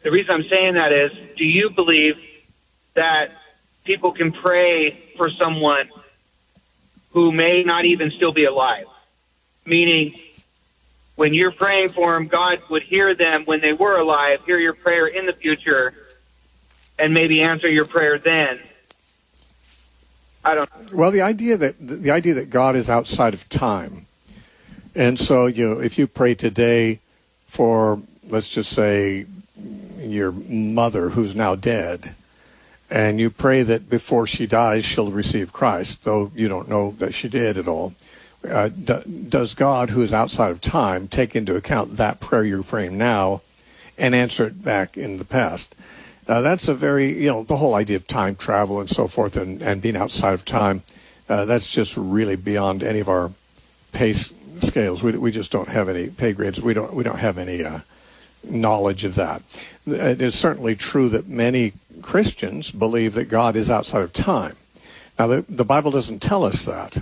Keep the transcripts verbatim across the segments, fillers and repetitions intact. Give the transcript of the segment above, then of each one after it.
The reason I'm saying that is, do you believe that people can pray for someone who may not even still be alive? Meaning, when you're praying for them, God would hear them when they were alive, hear your prayer in the future, and maybe answer your prayer then. I don't know. Well, the idea that the idea that God is outside of time, and so you know, if you pray today for, let's just say, your mother who's now dead, and you pray that before she dies she'll receive Christ, though you don't know that she did at all. Uh, do, does God, who is outside of time, take into account that prayer you're praying now and answer it back in the past? Uh, that's a very, you know, the whole idea of time travel and so forth and, and being outside of time, uh, that's just really beyond any of our pay scales. We, we just don't have any pay grades. We don't, we don't have any uh, knowledge of that. It is certainly true that many Christians believe that God is outside of time. Now, the, the Bible doesn't tell us that.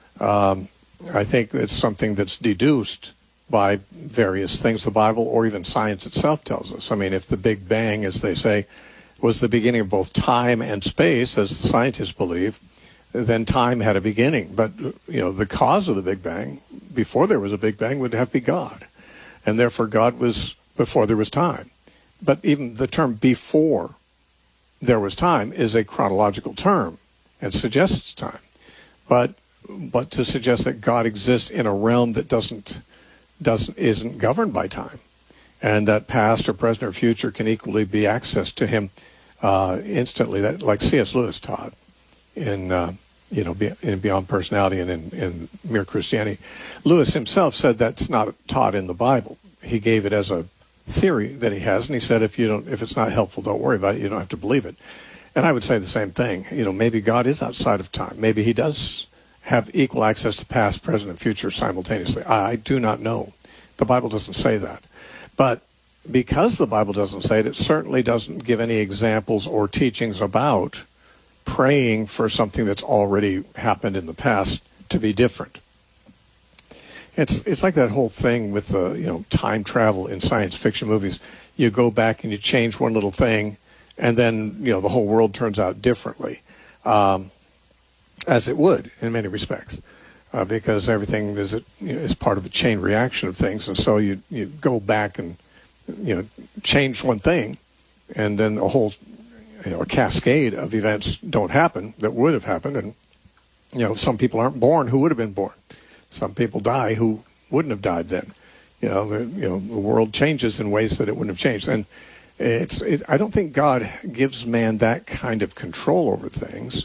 Um, I think it's something that's deduced by various things the Bible or even science itself tells us. I mean, if the Big Bang, as they say, was the beginning of both time and space, as the scientists believe, then time had a beginning. But, you know, the cause of the Big Bang, before there was a Big Bang, would have to be God. And therefore, God was before there was time. But even the term before there was time is a chronological term and suggests time. But but to suggest that God exists in a realm that doesn't doesn't isn't governed by time, and that past or present or future can equally be accessed to him uh, instantly, that like C S Lewis taught in uh, you know in Beyond Personality and in, in Mere Christianity. Lewis himself said that's not taught in the Bible. He gave it as a theory that he has, and he said if you don't if it's not helpful, don't worry about it. You don't have to believe it. And I would say the same thing. You know, maybe God is outside of time. Maybe he does have equal access to past, present, and future simultaneously. I do not know. The Bible doesn't say that. But because the Bible doesn't say it, it certainly doesn't give any examples or teachings about praying for something that's already happened in the past to be different. It's it's like that whole thing with the you know time travel in science fiction movies. You go back and you change one little thing, and then you know the whole world turns out differently. Um, as it would in many respects, uh, because everything is you know, is part of the chain reaction of things, and so you you go back and you know change one thing, and then a whole you know a cascade of events don't happen that would have happened, and you know some people aren't born who would have been born, some people die who wouldn't have died then, you know the, you know the world changes in ways that it wouldn't have changed, and it's it, I don't think God gives man that kind of control over things.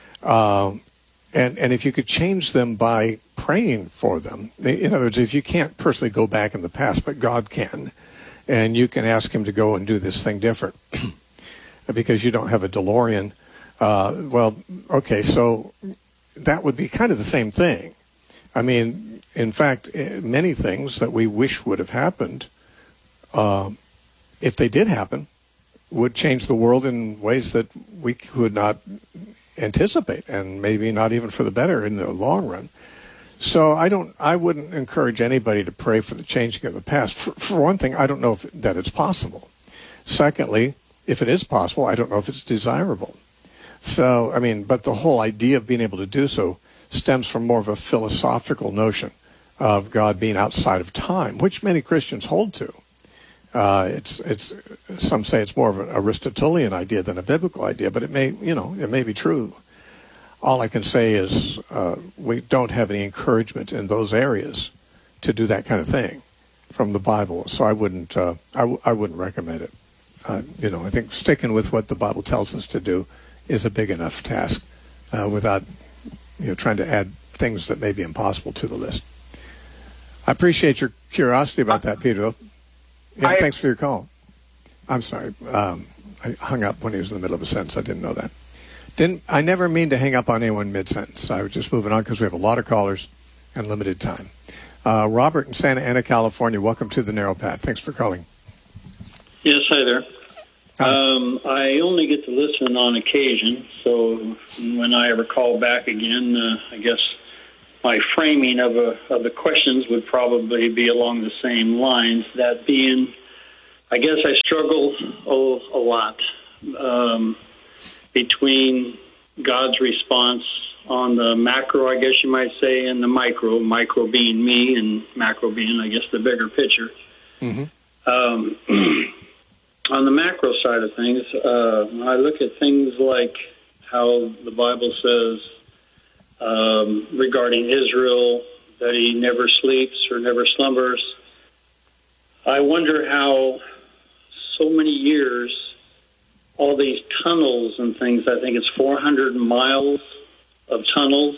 Um, and, and if you could change them by praying for them, in other words, if you can't personally go back in the past, but God can, and you can ask him to go and do this thing different because you don't have a DeLorean, uh, well, okay, so that would be kind of the same thing. I mean, in fact, many things that we wish would have happened, uh, if they did happen, would change the world in ways that we could not anticipate, and maybe not even for the better in the long run. So I don't, I wouldn't encourage anybody to pray for the changing of the past. For, for one thing, I don't know if that it's possible. Secondly, if it is possible, I don't know if it's desirable. So, I mean, but the whole idea of being able to do so stems from more of a philosophical notion of God being outside of time, which many Christians hold to. Uh, it's it's some say it's more of an Aristotelian idea than a biblical idea, but it may you know it may be true. All I can say is uh, we don't have any encouragement in those areas to do that kind of thing from the Bible, so I wouldn't uh, I, w- I wouldn't recommend it. Uh, you know, I think sticking with what the Bible tells us to do is a big enough task uh, without you know trying to add things that may be impossible to the list. I appreciate your curiosity about that, Pedro. Yeah, I, thanks for your call. I'm sorry. Um, I hung up when he was in the middle of a sentence. I didn't know that. Didn't I never mean to hang up on anyone mid-sentence. I was just moving on because we have a lot of callers and limited time. Uh, Robert in Santa Ana, California, welcome to the Narrow Path. Thanks for calling. Yes, hi there. Um, I only get to listen on occasion, so when I ever call back again, uh, I guess my framing of, a, of the questions would probably be along the same lines. That being, I guess I struggle oh, a lot um, between God's response on the macro, I guess you might say, and the micro, micro being me and macro being, I guess, the bigger picture. Mm-hmm. Um, on the macro side of things, uh, I look at things like how the Bible says um, regarding Israel that he never sleeps or never slumbers. I wonder how so many years, all these tunnels and things, I think it's four hundred miles of tunnels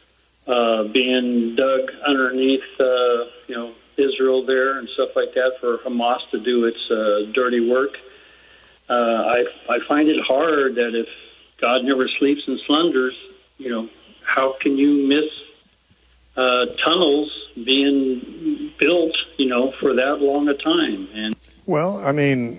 uh, being dug underneath, uh, you know, Israel there and stuff like that for Hamas to do its uh, dirty work. Uh, I, I find it hard that if God never sleeps and slumbers, you know, how can you miss uh, tunnels being built, you know, for that long a time? And well, I mean,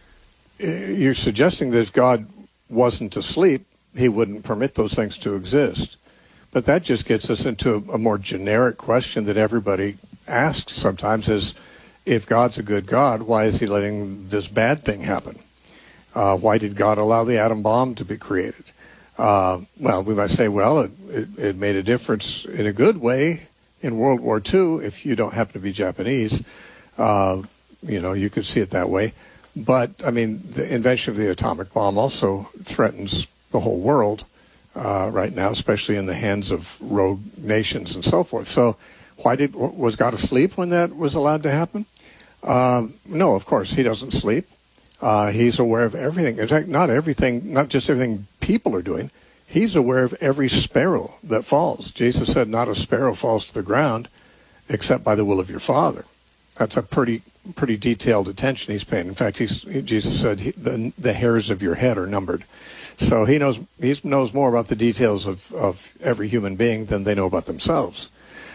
you're suggesting that if God wasn't asleep, he wouldn't permit those things to exist. But that just gets us into a, a more generic question that everybody asks sometimes is, if God's a good God, why is he letting this bad thing happen? Uh, why did God allow the atom bomb to be created? Uh, well, we might say, well, it, it, it made a difference in a good way in World War Two. If you don't happen to be Japanese, uh, you know, you could see it that way. But, I mean, the invention of the atomic bomb also threatens the whole world uh, right now, especially in the hands of rogue nations and so forth. So why did was God asleep when that was allowed to happen? Um, no, of course, he doesn't sleep. Uh, he's aware of everything. In fact, not everything, not just everything people are doing. He's aware of every sparrow that falls. Jesus said, not a sparrow falls to the ground except by the will of your Father. That's a pretty pretty detailed attention he's paying. In fact, he's, Jesus said he, the, the hairs of your head are numbered. So he knows he knows more about the details of, of every human being than they know about themselves.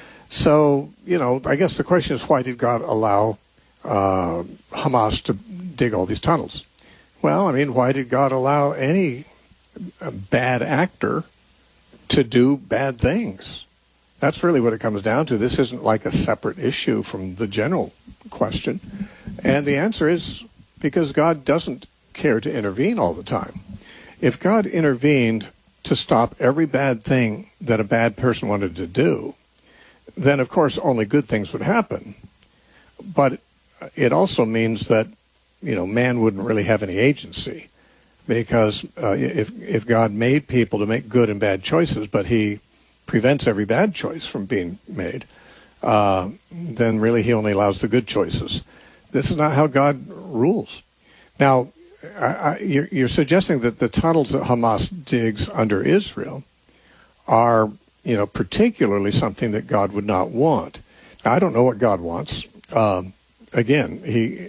So, you know, I guess the question is, why did God allow uh, Hamas to dig all these tunnels? Well, I mean, why did God allow any bad actor to do bad things? That's really what it comes down to. This isn't like a separate issue from the general question. And the answer is because God doesn't care to intervene all the time. If God intervened to stop every bad thing that a bad person wanted to do, then, of course, only good things would happen. But it also means that, you know, man wouldn't really have any agency, because uh, if if God made people to make good and bad choices, but he prevents every bad choice from being made, uh, then really he only allows the good choices. This is not how God rules. Now, I, I, you're, you're suggesting that the tunnels that Hamas digs under Israel are, you know, particularly something that God would not want. Now, I don't know what God wants. Um, again, he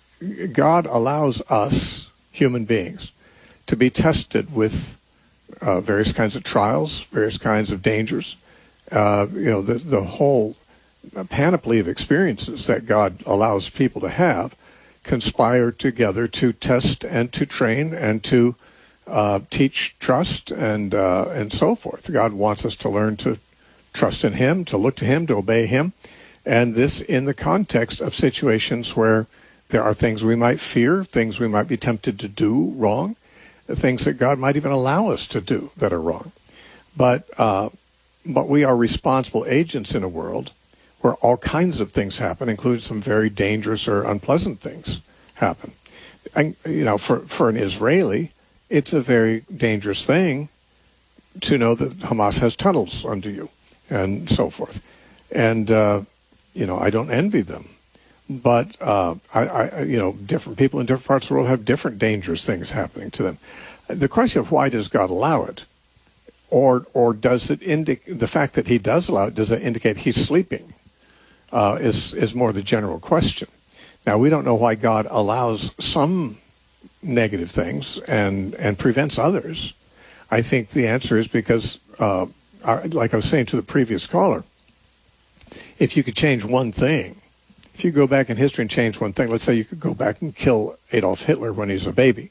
God allows us, human beings, to be tested with uh, various kinds of trials, various kinds of dangers. Uh, you know, the, the whole panoply of experiences that God allows people to have conspire together to test and to train and to uh, teach trust and uh, and so forth. God wants us to learn to trust in him, to look to him, to obey him, and this in the context of situations where there are things we might fear, things we might be tempted to do wrong, things that God might even allow us to do that are wrong. But uh, but we are responsible agents in a world where all kinds of things happen, including some very dangerous or unpleasant things happen. And, you know, for, for an Israeli, it's a very dangerous thing to know that Hamas has tunnels under you and so forth. And, uh, you know, I don't envy them. But, uh, I, I, you know, different people in different parts of the world have different dangerous things happening to them. The question of why does God allow it? Or or does it indicate, the fact that he does allow it, does it indicate he's sleeping? Uh, is is more the general question. Now, we don't know why God allows some negative things and, and prevents others. I think the answer is because, uh, like I was saying to the previous caller, if you could change one thing, if you go back in history and change one thing, let's say you could go back and kill Adolf Hitler when he was a baby,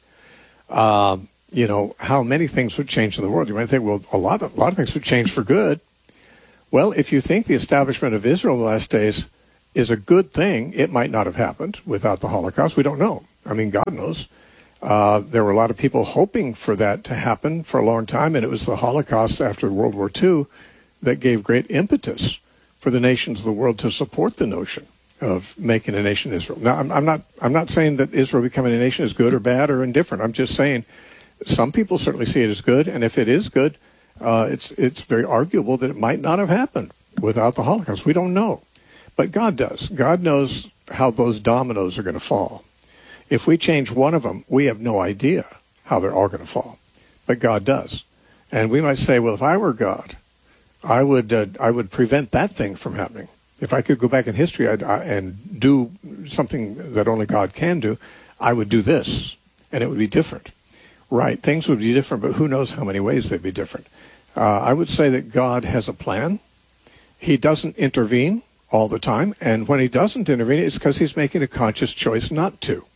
um, you know, how many things would change in the world? You might think, well, a lot of, a lot of things would change for good. Well, if you think the establishment of Israel in the last days is a good thing. It might not have happened without the Holocaust. We don't know. I mean, God knows. Uh, there were a lot of people hoping for that to happen for a long time, and it was the Holocaust after World War Two that gave great impetus for the nations of the world to support the notion of making a nation Israel. Now, I'm, I'm not I'm not saying that Israel becoming a nation is good or bad or indifferent. I'm just saying some people certainly see it as good, and if it is good, uh, it's it's very arguable that it might not have happened without the Holocaust. We don't know. But God does. God knows how those dominoes are going to fall. If we change one of them, we have no idea how they're all going to fall. But God does. And we might say, well, if I were God, I would uh, I would prevent that thing from happening. If I could go back in history I'd, I, and do something that only God can do, I would do this, and it would be different. Right, things would be different, but who knows how many ways they'd be different. Uh, I would say that God has a plan. He doesn't intervene all the time, and when he doesn't intervene, it's because he's making a conscious choice not to.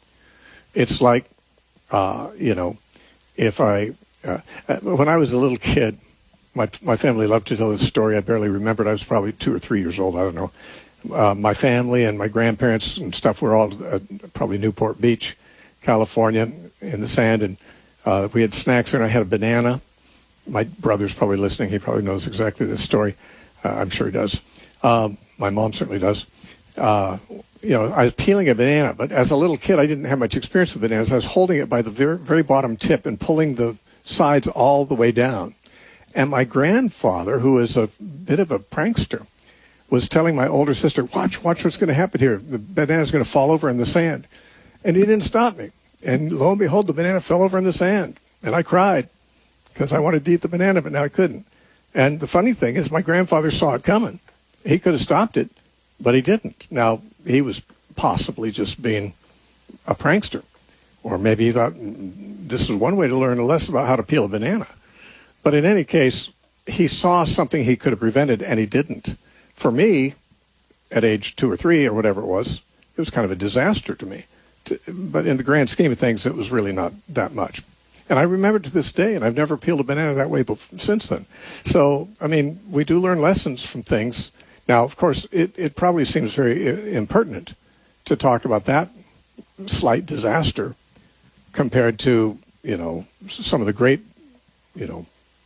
It's like, uh, you know, if I, uh, when I was a little kid, my my family loved to tell this story. I barely remembered. I was probably two or three years old. I don't know. Uh, my family and my grandparents and stuff were all uh, probably Newport Beach, California, in the sand, and uh, we had snacks there, and I had a banana. My brother's probably listening. He probably knows exactly this story. Uh, I'm sure he does. Um, my mom certainly does. Uh, you know, I was peeling a banana, but as a little kid, I didn't have much experience with bananas. I was holding it by the very, very bottom tip and pulling the sides all the way down. And my grandfather, who is a bit of a prankster, was telling my older sister, watch, watch what's going to happen here. The banana's going to fall over in the sand. And he didn't stop me. And lo and behold, the banana fell over in the sand. And I cried because I wanted to eat the banana, but now I couldn't. And the funny thing is my grandfather saw it coming. He could have stopped it, but he didn't. Now, he was possibly just being a prankster. Or maybe he thought this is one way to learn a lesson about how to peel a banana. But in any case, he saw something he could have prevented, and he didn't. For me, at age two or three or whatever it was, it was kind of a disaster to me. To, but in the grand scheme of things, it was really not that much. And I remember to this day, and I've never peeled a banana that way before, since then. So, I mean, we do learn lessons from things. Now, of course, it, it probably seems very impertinent to talk about that slight disaster compared to, you know, some of the great, you know,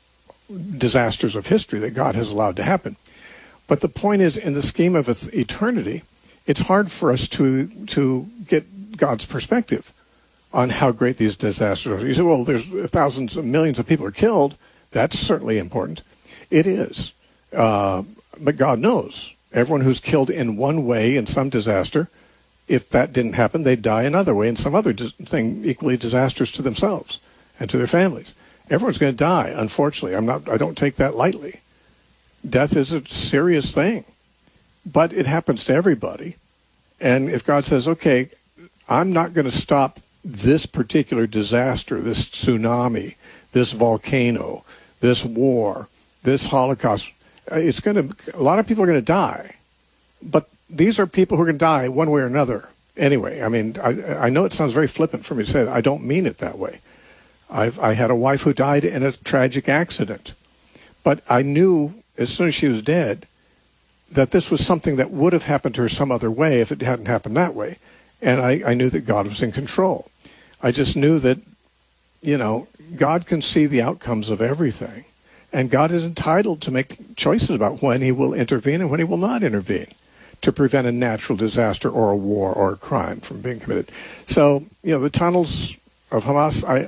disasters of history that God has allowed to happen. But the point is, in the scheme of eternity, it's hard for us to to get God's perspective on how great these disasters are. You say, well, there's thousands of millions of people are killed. That's certainly important. It is. Uh, but God knows. Everyone who's killed in one way in some disaster, if that didn't happen, they'd die another way in some other dis- thing equally disastrous to themselves and to their families. Everyone's going to die, unfortunately. I'm not. I don't take that lightly. Death is a serious thing, but it happens to everybody. And if God says, okay, I'm not going to stop this particular disaster, this tsunami, this volcano, this war, this Holocaust, it's going to, a lot of people are going to die. But these are people who are going to die one way or another anyway. I mean, I, I know it sounds very flippant for me to say that. I don't mean it that way. I've, I had a wife who died in a tragic accident. But I knew as soon as she was dead that this was something that would have happened to her some other way if it hadn't happened that way. And I, I knew that God was in control. I just knew that, you know, God can see the outcomes of everything. And God is entitled to make choices about when he will intervene and when he will not intervene to prevent a natural disaster or a war or a crime from being committed. So, you know, the tunnels of Hamas, I...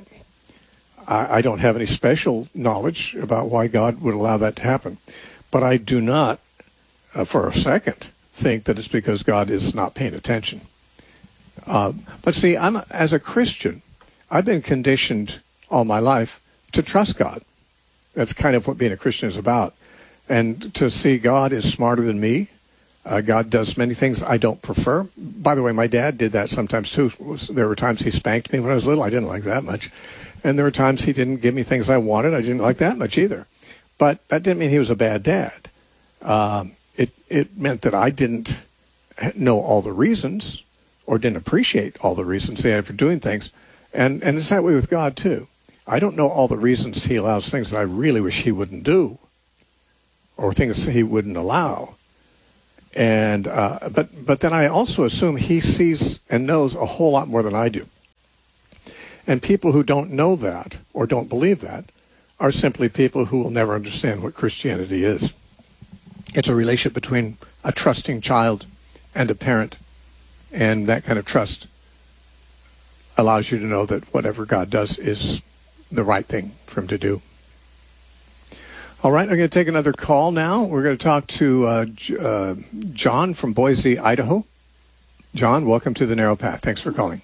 I don't have any special knowledge about why God would allow that to happen. But I do not, uh, for a second, think that it's because God is not paying attention. Uh, but see, I'm as a Christian, I've been conditioned all my life to trust God. That's kind of what being a Christian is about. And to see God is smarter than me. Uh, God does many things I don't prefer. By the way, my dad did that sometimes too. There were times he spanked me when I was little. I didn't like that much. And there were times he didn't give me things I wanted. I didn't like that much either. But that didn't mean he was a bad dad. Um, it, it meant that I didn't know all the reasons or didn't appreciate all the reasons he had for doing things. And, and it's that way with God, too. I don't know all the reasons he allows things that I really wish he wouldn't do or things he wouldn't allow. And uh, but but then I also assume he sees and knows a whole lot more than I do. And people who don't know that or don't believe that are simply people who will never understand what Christianity is. It's a relationship between a trusting child and a parent, and that kind of trust allows you to know that whatever God does is the right thing for him to do. All right, I'm going to take another call now. We're going to talk to uh, J- uh, John from Boise, Idaho. John, welcome to The Narrow Path. Thanks for calling.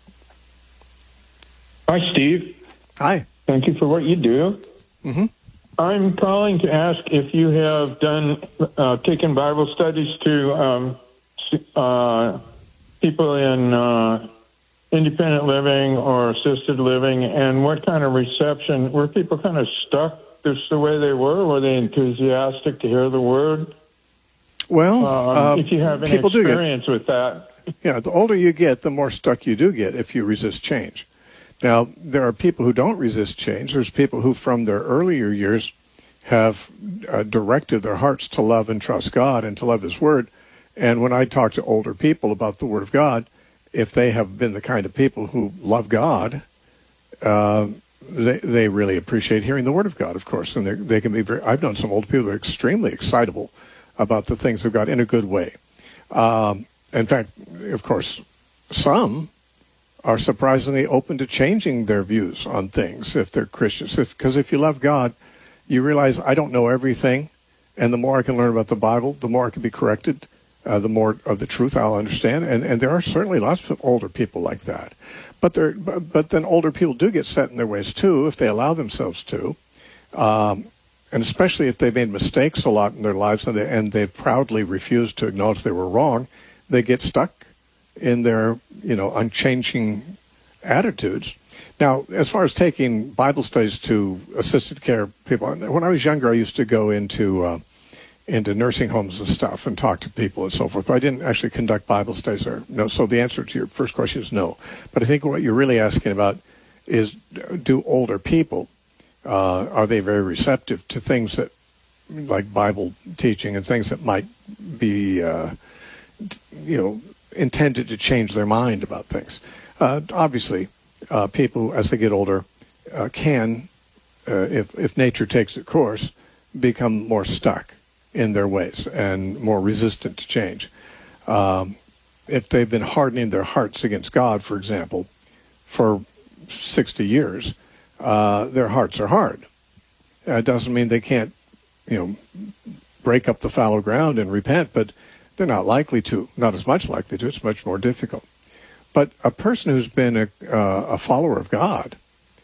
Hi, Steve. Hi. Thank you for what you do. Mm-hmm. I'm calling to ask if you have done, uh, taken Bible studies to um, uh, people in uh, independent living or assisted living, and what kind of reception, were people kind of stuck just the way they were? Were they enthusiastic to hear the word? Well, um, uh, if you have any people experience do get, with that. Yeah, the older you get, the more stuck you do get if you resist change. Now, there are people who don't resist change. There's people who, from their earlier years, have uh, directed their hearts to love and trust God and to love his word. And when I talk to older people about the word of God, if they have been the kind of people who love God, uh, they, they really appreciate hearing the word of God, of course. And they can be very, I've known some old people that are extremely excitable about the things of God in a good way. Um, in fact, of course, some are surprisingly open to changing their views on things if they're Christians. Because if, if you love God, you realize I don't know everything, and the more I can learn about the Bible, the more I can be corrected, uh, the more of the truth I'll understand. And, and there are certainly lots of older people like that. But, they're, but, but then older people do get set in their ways, too, if they allow themselves to. Um, and especially if they've made mistakes a lot in their lives and, they, and they've proudly refused to acknowledge they were wrong, they get stuck in their, you know, unchanging attitudes. Now, as far as taking Bible studies to assisted care people, when I was younger, I used to go into uh, into nursing homes and stuff and talk to people and so forth. But I didn't actually conduct Bible studies there. No. So the answer to your first question is no. But I think what you're really asking about is, do older people, uh, are they very receptive to things that, like Bible teaching and things that might be, uh, you know, intended to change their mind about things? Uh, obviously, uh, people, as they get older, uh, can, uh, if, if nature takes its course, become more stuck in their ways and more resistant to change. Um, if they've been hardening their hearts against God, for example, for sixty years, uh, their hearts are hard. Uh, it doesn't mean they can't, you know, break up the fallow ground and repent, but they're not likely to, not as much likely to. It's much more difficult. But a person who's been a, uh, a follower of God,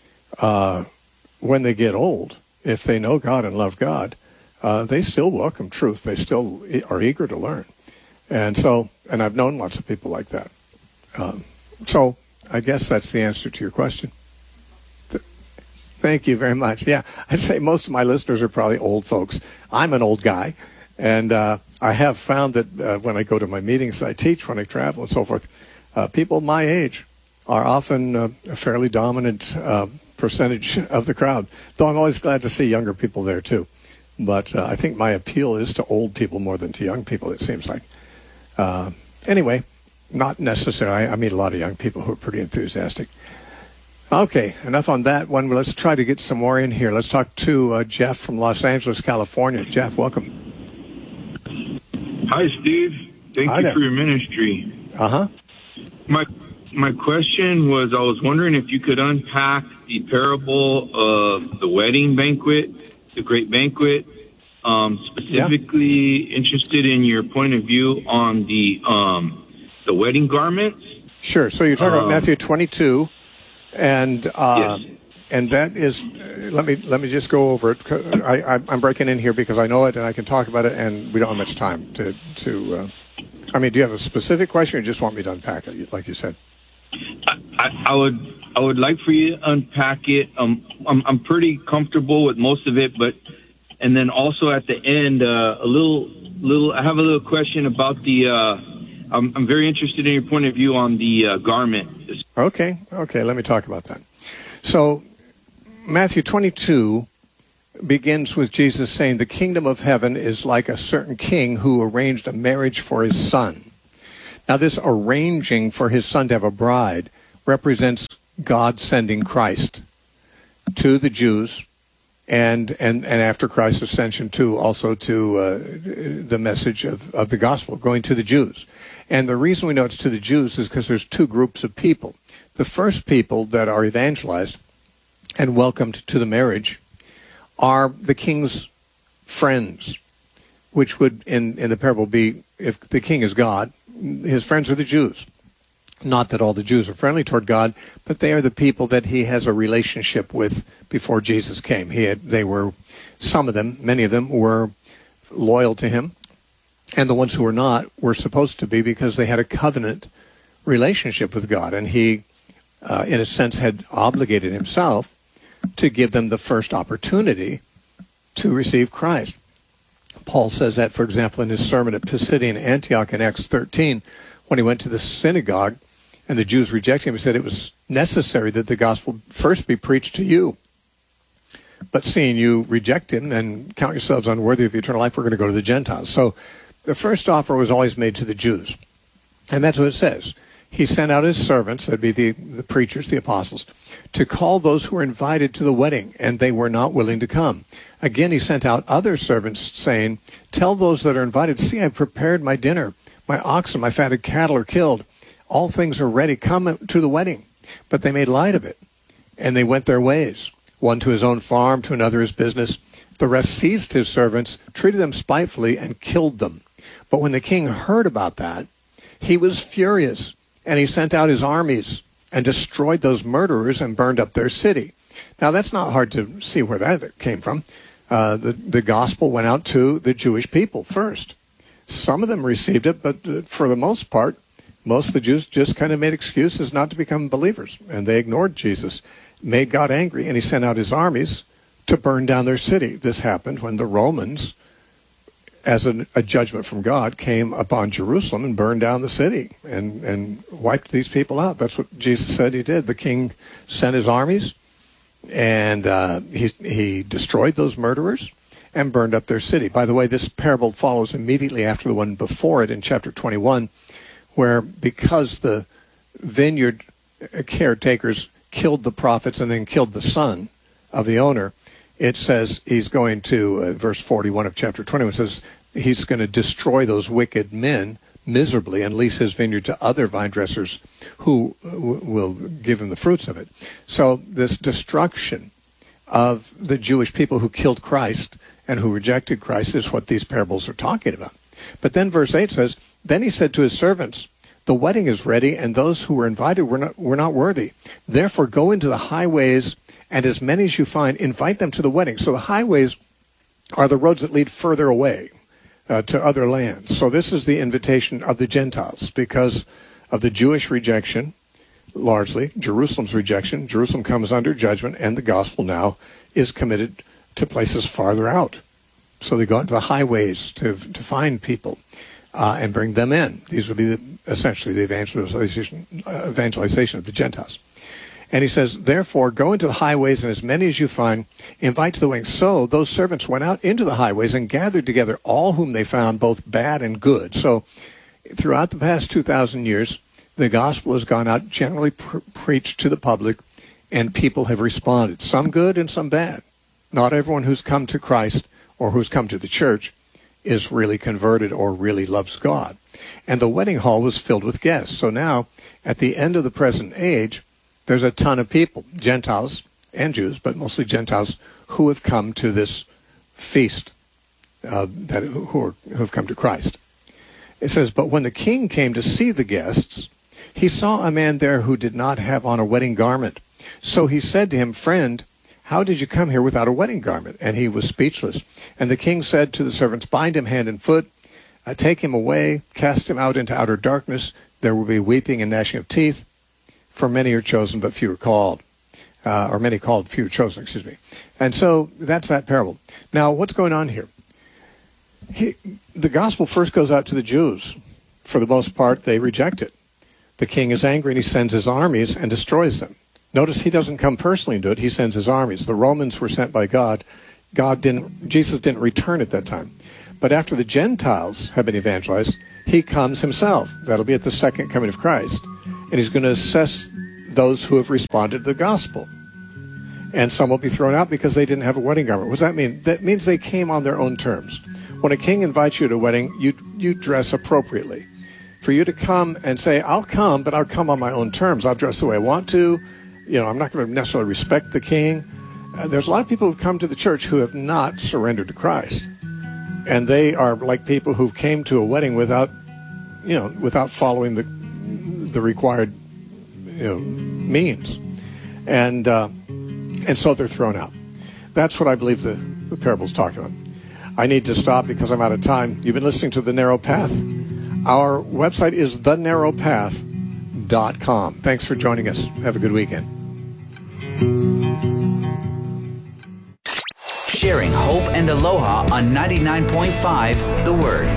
uh, when they get old, if they know God and love God, uh, they still welcome truth. They still are eager to learn. And so, and I've known lots of people like that. Um, so I guess that's the answer to your question. Th- Thank you very much. Yeah, I'd say most of my listeners are probably old folks. I'm an old guy. And uh, I have found that uh, when I go to my meetings, I teach, when I travel and so forth, uh, people my age are often uh, a fairly dominant uh, percentage of the crowd, though I'm always glad to see younger people there, too. But uh, I think my appeal is to old people more than to young people, it seems like. Uh, anyway, not necessarily. I meet a lot of young people who are pretty enthusiastic. Okay, enough on that one. Let's try to get some more in here. Let's talk to uh, Jeff from Los Angeles, California. Jeff, welcome. Hi, Steve. Thank Hi you there. for your ministry. Uh-huh. My my question was, I was wondering if you could unpack the parable of the wedding banquet, the great banquet. Um, specifically yeah. interested in your point of view on the um, the wedding garments. Sure. So you're talking um, about Matthew twenty-two, and uh, yes. and that is. Uh, let me let me just go over it. I, I, I'm breaking in here because I know it and I can talk about it, and we don't have much time to to. Uh, I mean, do you have a specific question, or you just want me to unpack it, like you said? I, I, I would I would like for you to unpack it. Um, I'm I'm pretty comfortable with most of it, but. And then also at the end, uh, a little, little. I have a little question about the. Uh, I'm, I'm very interested in your point of view on the uh, garment. Okay, okay. Let me talk about that. So, Matthew twenty-two begins with Jesus saying, the kingdom of heaven is like a certain king who arranged a marriage for his son. Now, this arranging for his son to have a bride represents God sending Christ to the Jews, and and, and after Christ's ascension, too, also to uh, the message of, of the gospel, going to the Jews. And the reason we know it's to the Jews is because there's two groups of people. The first people that are evangelized and welcomed to the marriage are the king's friends, which would, in, in the parable, be, if the king is God, his friends are the Jews. Not that all the Jews are friendly toward God, but they are the people that he has a relationship with before Jesus came. He had, they were, some of them, many of them, were loyal to him, and the ones who were not were supposed to be because they had a covenant relationship with God, and he, uh, in a sense, had obligated himself to give them the first opportunity to receive Christ. Paul says that, for example, in his sermon at Pisidian Antioch in Acts thirteen, when he went to the synagogue and the Jews rejected him, he said it was necessary that the gospel first be preached to you. But seeing you reject him and count yourselves unworthy of eternal life, we're going to go to the Gentiles. So the first offer was always made to the Jews. And that's what it says. He sent out his servants, that'd be the, the preachers, the apostles, to call those who were invited to the wedding, and they were not willing to come. Again, he sent out other servants, saying, tell those that are invited, see, I've prepared my dinner. My oxen, my fatted cattle are killed. All things are ready. Come to the wedding. But they made light of it, and they went their ways, one to his own farm, to another his business. The rest seized his servants, treated them spitefully, and killed them. But when the king heard about that, he was furious, and he sent out his armies and destroyed those murderers and burned up their city. Now, that's not hard to see where that came from. Uh, the, the gospel went out to the Jewish people first. Some of them received it, but for the most part, most of the Jews just kind of made excuses not to become believers, and they ignored Jesus, made God angry, and he sent out his armies to burn down their city. This happened when the Romans, as a, a judgment from God, came upon Jerusalem and burned down the city and, and wiped these people out. That's what Jesus said he did. The king sent his armies, and uh, he, he destroyed those murderers and burned up their city. By the way, this parable follows immediately after the one before it in chapter twenty-one, where because the vineyard caretakers killed the prophets and then killed the son of the owner, it says he's going to, uh, verse forty-one of chapter twenty-one says, he's going to destroy those wicked men miserably and lease his vineyard to other vine dressers who w- will give him the fruits of it. So this destruction of the Jewish people who killed Christ and who rejected Christ is what these parables are talking about. But then verse eight says, then he said to his servants, the wedding is ready, and those who were invited were not, were not worthy. Therefore go into the highways, and as many as you find, invite them to the wedding. So the highways are the roads that lead further away uh, to other lands. So this is the invitation of the Gentiles because of the Jewish rejection, largely, Jerusalem's rejection. Jerusalem comes under judgment, and the gospel now is committed to places farther out. So they go into the highways to to find people uh, and bring them in. These would be the, essentially the evangelization, uh, evangelization of the Gentiles. And he says, therefore, go into the highways, and as many as you find, invite to the wedding. So those servants went out into the highways and gathered together all whom they found, both bad and good. So throughout the past two thousand years, the gospel has gone out, generally pre- preached to the public, and people have responded, some good and some bad. Not everyone who's come to Christ or who's come to the church is really converted or really loves God. And the wedding hall was filled with guests. So now, at the end of the present age, there's a ton of people, Gentiles and Jews, but mostly Gentiles, who have come to this feast, uh, that who, are, who have come to Christ. It says, but when the king came to see the guests, he saw a man there who did not have on a wedding garment. So he said to him, friend, how did you come here without a wedding garment? And he was speechless. And the king said to the servants, bind him hand and foot, uh, take him away, cast him out into outer darkness. There will be weeping and gnashing of teeth, for many are chosen, but few are called. Uh, or many called, few are chosen, excuse me. And so that's that parable. Now, what's going on here? He, the gospel first goes out to the Jews. For the most part, they reject it. The king is angry, and he sends his armies and destroys them. Notice he doesn't come personally and do it. He sends his armies. The Romans were sent by God God didn't, Jesus didn't return at that time. But after the Gentiles have been evangelized, he comes himself. That'll be at the second coming of Christ. And he's going to assess those who have responded to the gospel. And some will be thrown out because they didn't have a wedding garment. What does that mean? That means they came on their own terms. When a king invites you to a wedding, you you dress appropriately. For you to come and say, I'll come, but I'll come on my own terms. I'll dress the way I want to. You know, I'm not going to necessarily respect the king. Uh, there's a lot of people who've come to the church who have not surrendered to Christ. And they are like people who came to a wedding without, you know, without following the the required, you know, means. And uh, and so they're thrown out. That's what I believe the, the parable's talking about. I need to stop because I'm out of time. You've been listening to The Narrow Path. Our website is the narrow path dot com. Thanks for joining us. Have a good weekend. Sharing hope and aloha on ninety-nine point five The Word.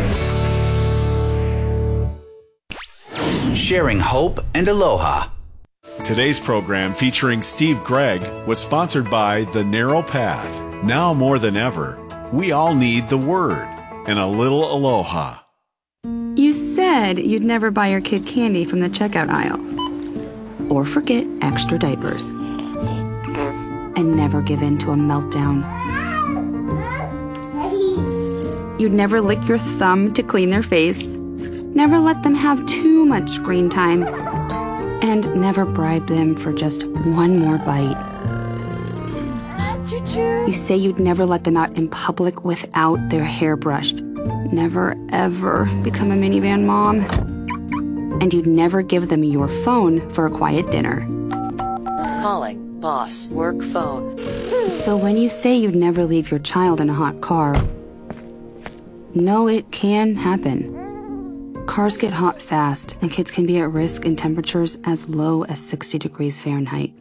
Sharing hope and aloha. Today's program featuring Steve Gregg was sponsored by The Narrow Path. Now more than ever, we all need the Word and a little aloha. You said you'd never buy your kid candy from the checkout aisle. Or forget extra diapers. And never give in to a meltdown. You'd never lick your thumb to clean their face. Never let them have too much screen time. And never bribe them for just one more bite. You say you'd never let them out in public without their hair brushed. Never, ever become a minivan mom. And you'd never give them your phone for a quiet dinner. Calling boss work phone. So when you say you'd never leave your child in a hot car, no, it can happen. Cars get hot fast, and kids can be at risk in temperatures as low as sixty degrees Fahrenheit.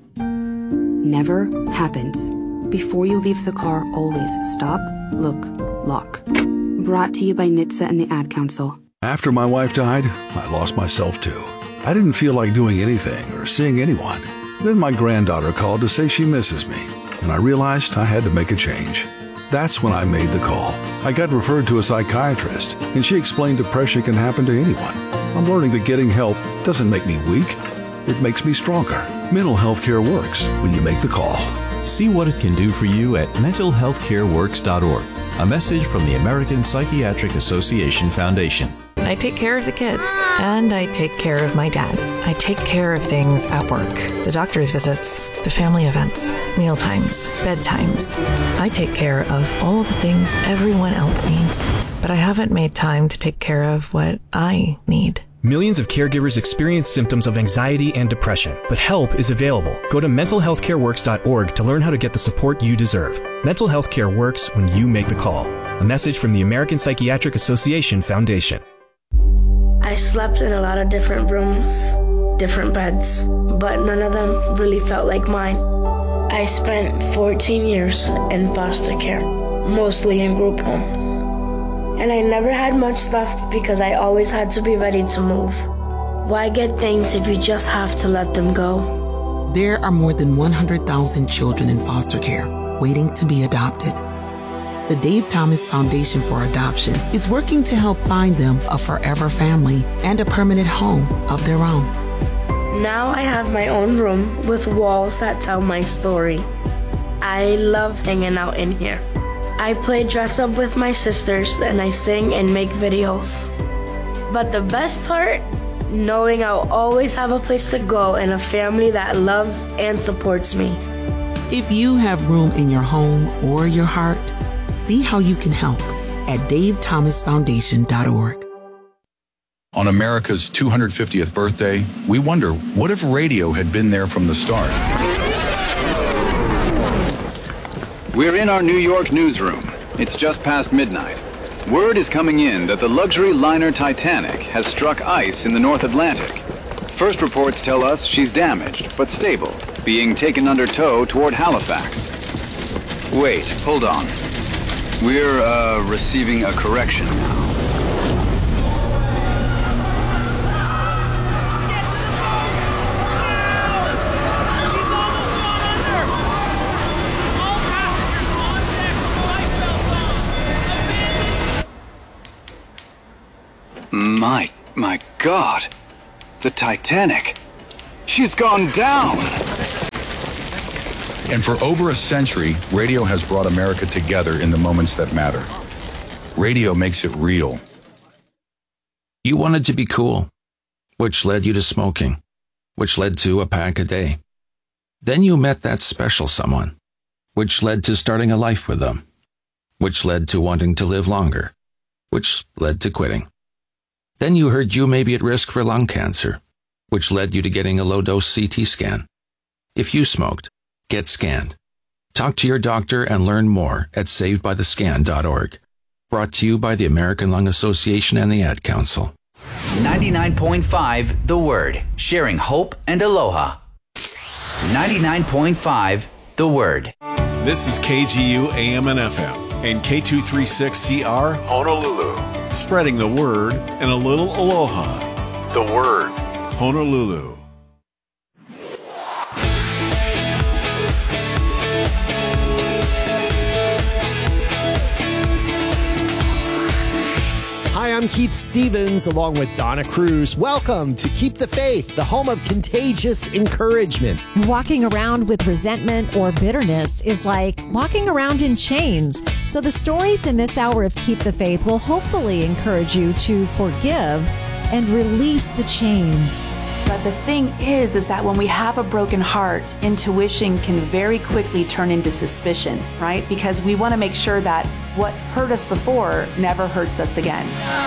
Never happens. Before you leave the car, always stop, look, lock. Brought to you by N H T S A and the Ad Council. After my wife died, I lost myself too. I didn't feel like doing anything or seeing anyone. Then my granddaughter called to say she misses me, and I realized I had to make a change. That's when I made the call. I got referred to a psychiatrist, and she explained depression can happen to anyone. I'm learning that getting help doesn't make me weak. It makes me stronger. Mental health care works when you make the call. See what it can do for you at mental health care works dot org. A message from the American Psychiatric Association Foundation. I take care of the kids, and I take care of my dad. I take care of things at work, the doctor's visits, the family events, meal times, bedtimes. I take care of all the things everyone else needs, but I haven't made time to take care of what I need. Millions of caregivers experience symptoms of anxiety and depression, but help is available. Go to mental health care works dot org to learn how to get the support you deserve. Mental health care works when you make the call. A message from the American Psychiatric Association Foundation. I slept in a lot of different rooms, different beds, but none of them really felt like mine. I spent fourteen years in foster care, mostly in group homes. And I never had much left because I always had to be ready to move. Why get things if you just have to let them go? There are more than one hundred thousand children in foster care waiting to be adopted. The Dave Thomas Foundation for Adoption is working to help find them a forever family and a permanent home of their own. Now I have my own room with walls that tell my story. I love hanging out in here. I play dress up with my sisters and I sing and make videos. But the best part, knowing I'll always have a place to go and a family that loves and supports me. If you have room in your home or your heart, see how you can help at dave thomas foundation dot org. On America's two hundred fiftieth birthday, we wonder, what if radio had been there from the start? We're in our New York newsroom. It's just past midnight. Word is coming in that the luxury liner Titanic has struck ice in the North Atlantic. First reports tell us she's damaged, but stable, being taken under tow toward Halifax. Wait, hold on. We're, uh, receiving a correction now. My, my God. The Titanic. She's gone down. And for over a century, radio has brought America together in the moments that matter. Radio makes it real. You wanted to be cool, which led you to smoking, which led to a pack a day. Then you met that special someone, which led to starting a life with them, which led to wanting to live longer, which led to quitting. Then you heard you may be at risk for lung cancer, which led you to getting a low-dose C T scan. If you smoked, get scanned. Talk to your doctor and learn more at saved by the scan dot org. Brought to you by the American Lung Association and the Ad Council. ninety-nine point five The Word, sharing hope and aloha. ninety-nine point five The Word. This is K G U A M and F M and K two thirty-six C R Honolulu. Spreading the word and a little aloha. The Word, Honolulu. Hi, I'm Keith Stevens along with Donna Cruz. Welcome to Keep the Faith, the home of contagious encouragement. Walking around with resentment or bitterness is like walking around in chains. So the stories in this hour of Keep the Faith will hopefully encourage you to forgive and release the chains. But the thing is, is that when we have a broken heart, intuition can very quickly turn into suspicion, right? Because we want to make sure that what hurt us before never hurts us again.